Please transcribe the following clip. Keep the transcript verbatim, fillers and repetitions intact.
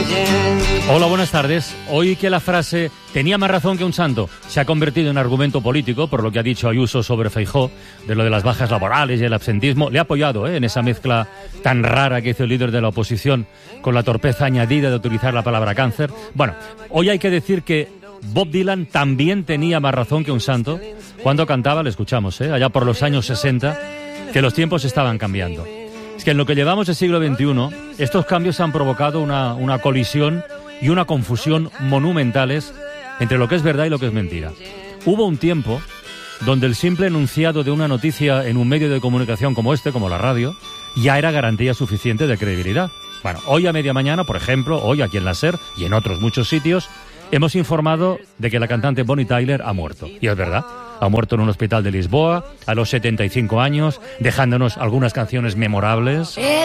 Hola, buenas tardes. Hoy que la frase "tenía más razón que un santo" se ha convertido en argumento político por lo que ha dicho Ayuso sobre Feijóo, de lo de las bajas laborales y el absentismo, le ha apoyado ¿eh? en esa mezcla tan rara que hizo el líder de la oposición con la torpeza añadida de utilizar la palabra cáncer. Bueno, hoy hay que decir que Bob Dylan también tenía más razón que un santo cuando cantaba, le escuchamos, ¿eh? allá por los años sesenta, que los tiempos estaban cambiando. Es que en lo que llevamos del siglo veintiuno, estos cambios han provocado una, una colisión y una confusión monumentales entre lo que es verdad y lo que es mentira. Hubo un tiempo donde el simple enunciado de una noticia en un medio de comunicación como este, como la radio, ya era garantía suficiente de credibilidad. Bueno, hoy a media mañana, por ejemplo, hoy aquí en la SER y en otros muchos sitios, hemos informado de que la cantante Bonnie Tyler ha muerto. Y es verdad, ha muerto en un hospital de Lisboa a los setenta y cinco años, dejándonos algunas canciones memorables.